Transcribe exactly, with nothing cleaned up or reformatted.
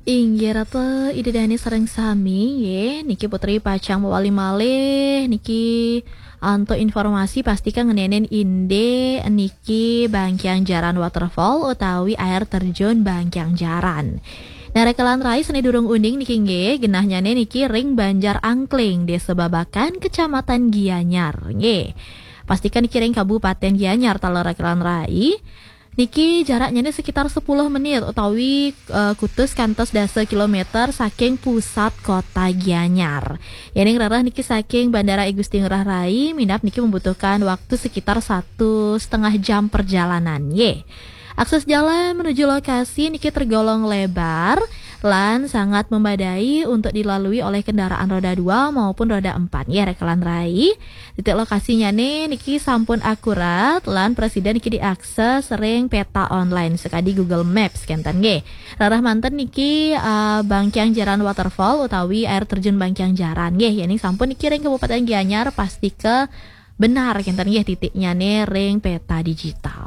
Inggih rata ide dani sareng sami ye niki putri pacang mawali malih niki anto informasi pastikan ngenenen inde niki Bangkyang Jaran Waterfall utawi air terjun Bangkyang Jaran. Narekelan rai seni durung unding niki nge genahnyane niki ring Banjar Angkling desa Babakan Kecamatan Gianyar nge. Pastikan niki ring Kabupaten Gianyar talarekelan rai. Niki jaraknya ini sekitar sepuluh menit utawi uh, kutus kantos dasa kilometer saking pusat kota Gianyar. Yani ngerarah niki saking Bandara I Gusti Ngurah Rai minap niki membutuhkan waktu sekitar satu setengah jam perjalanan. Ye. Akses jalan menuju lokasi niki tergolong lebar lan sangat memadai untuk dilalui oleh kendaraan roda dua maupun roda empat. Ya rekelan rai. Titik lokasinya nih niki sampun akurat lan presiden niki diakses sering peta online sekadi Google Maps kenten nggih. Rarah manten niki uh, Bangkyang Jaran Waterfall utawi air terjun Bangkyang Jaran nggih. Yani sampun niki ring Kabupaten Gianyar pasti ke benar kenten nggih titiknya nih ring peta digital.